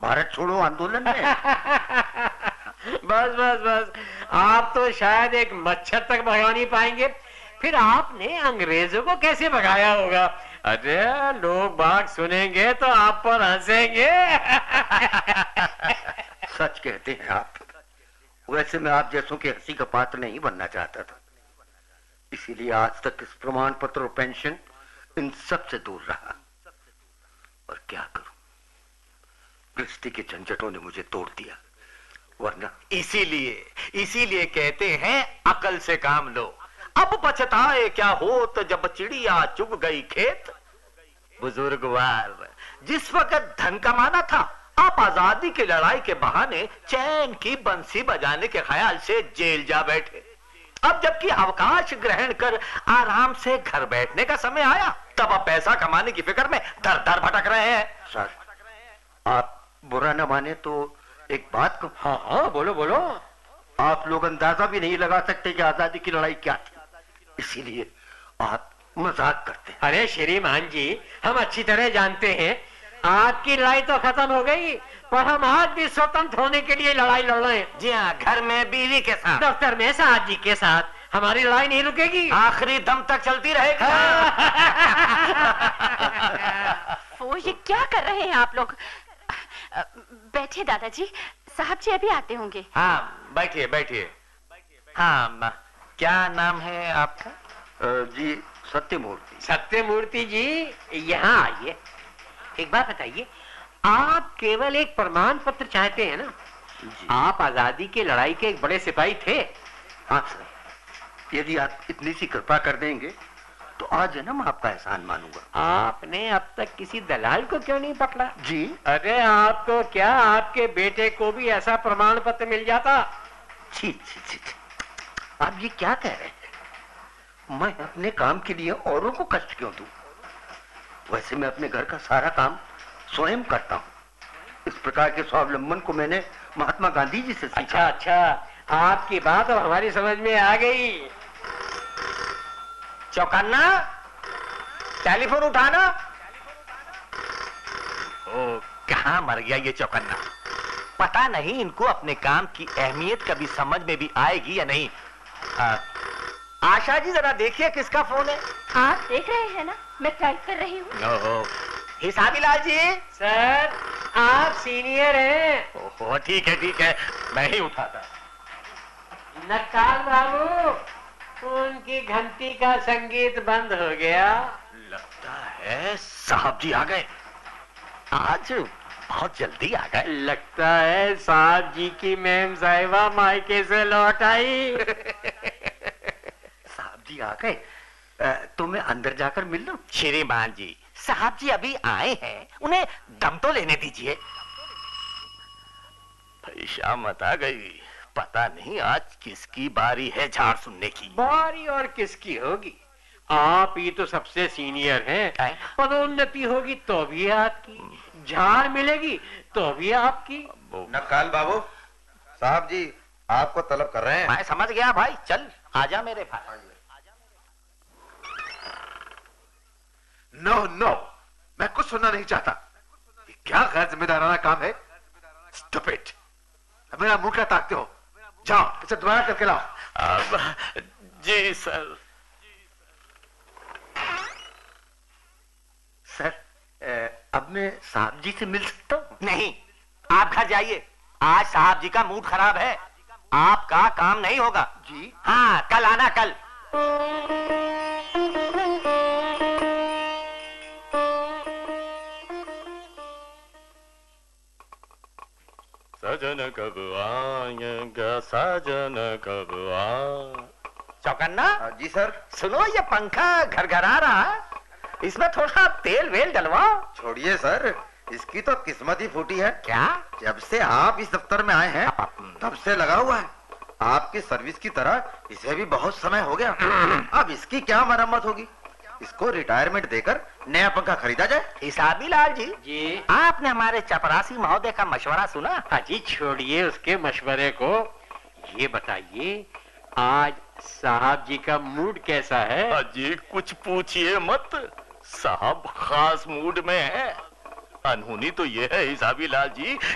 भारत छोड़ो आंदोलन में। बस बस बस, आप तो शायद एक मच्छर तक भगा नहीं पाएंगे, फिर आपने अंग्रेजों को कैसे भगाया होगा? अरे लोग बाग सुनेंगे तो आप पर हंसेंगे। सच कहते हैं आप। वैसे मैं आप जैसों की हंसी का पात्र नहीं बनना चाहता था, इसीलिए आज तक इस प्रमाण पत्र और पेंशन इन सब से दूर रहा। और क्या करूं, गृहस्थी के झंझटों ने मुझे तोड़ दिया, वरना। इसीलिए कहते हैं अकल से काम लो। अब पछताए क्या होत जब चिड़िया चुग गई खेत। बुजुर्गवार, जिस वक्त धन कमाना था आप आजादी की लड़ाई के बहाने चैन की बंसी बजाने के ख्याल से जेल जा बैठे। अब जबकि अवकाश ग्रहण कर आराम से घर बैठने का समय आया, तब आप पैसा कमाने की फिक्र में दर दर भटक रहे हैं। सर, आप बुरा न माने तो एक बात को। हाँ हाँ, बोलो बोलो। आप लोग अंदाजा भी नहीं लगा सकते कि आजादी की लड़ाई क्या थी, इसीलिए आप मजाक करते हैं। अरे श्रीमान जी, हम अच्छी तरह जानते हैं आपकी लड़ाई तो खत्म हो गई, पर हम आज भी स्वतंत्र होने के लिए लड़ाई लड़ रहे हैं। जी हाँ, घर में बीवी के साथ, दफ्तर में साहब जी के साथ। हमारी लड़ाई नहीं रुकेगी, आखिरी दम तक चलती रहेगी। वो ये क्या कर रहे हैं आप लोग? बैठिए दादाजी, साहब जी अभी आते होंगे। हाँ बैठिए बैठिए। हाँ, क्या नाम है आपका? जी सत्यमूर्ति। सत्यमूर्ति जी, यहाँ आइए। एक बात बताइए, आप केवल एक प्रमाण पत्र चाहते हैं ना? जी। आप आजादी की लड़ाई के एक बड़े सिपाही थे। हाँ सर, यदि आप इतनी सी कृपा कर देंगे तो आज जन्म आपका एहसान मानूंगा। आपने अब तक किसी दलाल को क्यों नहीं पकड़ा? जी। अरे आपको क्या, आपके बेटे को भी ऐसा प्रमाण पत्र मिल जाता। छी छी छी, आप ये क्या कह रहे हैं? मैं अपने काम के लिए औरों को कष्ट क्यों दूं? वैसे मैं अपने घर का सारा काम स्वयं करता हूँ। इस प्रकार के स्वावलंबन को मैंने महात्मा गांधी जी से सीखा। अच्छा, आपकी बात अब हमारी समझ में आ गई। चौकन्ना, टेलीफोन उठाना। ओ, कहाँ मर गया ये चौकन्ना? पता नहीं इनको अपने काम की अहमियत कभी समझ में भी आएगी या नहीं। आशा जी जरा देखिए किसका फोन है। आप देख रहे हैं ना, मैं टाइप कर रही हूँ। हिसाबी लाल जी। सर, आप सीनियर हैं। ओहो, ठीक है, मैं ही उठाता। नक्काल बाबू, उनकी घंटी का संगीत बंद हो गया। लगता है साहब जी आ गए। आज बहुत जल्दी आ गए। लगता है साहब जी की मैम साहिबा मायके से लौट आई। साहब जी आ गए, तो मैं अंदर जाकर मिल लूं? श्रीमान जी, साहब जी अभी आए हैं, उन्हें दम तो लेने दीजिए। भाई शामत आ गई, पता नहीं आज किसकी बारी है झाड़ सुनने की। बारी और किसकी होगी? आप ही तो सबसे सीनियर हैं। पदोन्नति होगी तो भी आपकी, झाड़ मिलेगी तो भी आपकी। नक्काल बाबू, साहब जी आपको तलब कर रहे हैं। मैं समझ गया भाई, चल आजा मेरे पास। नो, मैं कुछ सुनना नहीं चाहता। ये क्या गैर जिम्मेदाराना काम है? स्टूपिड, मेरा मुंह क्या ताकते हो? जाओ इसे दोबारा करके लाओ। जी सर। सर, अब मैं साहब जी से मिल सकता हूँ? नहीं, आप घर जाइए, आज साहब जी का मूड खराब है, आपका काम नहीं होगा। जी हाँ, कल आना, कल। सजन कब आएगा, सजन कब आ। चौकन्ना। जी सर। सुनो, ये पंखा घरघरा रहा है, इसमें थोड़ा तेल वेल डलवाओ। छोड़िए सर, इसकी तो किस्मत ही फूटी है। क्या? जब से आप इस दफ्तर में आए हैं तब से लगा हुआ है। आपकी सर्विस की तरह इसे भी बहुत समय हो गया। अब इसकी क्या मरम्मत होगी? इसको रिटायरमेंट देकर नया पंखा खरीदा जाए। हिसाबी लाल जी, जी आपने हमारे चपरासी महोदय का मशवरा सुना? अजी छोड़िए उसके मशवरे को, ये बताइए आज साहब जी का मूड कैसा है? अजी कुछ पूछिए मत, साहब खास मूड में है। अनहोनी तो ये है हिसाबी लाल जी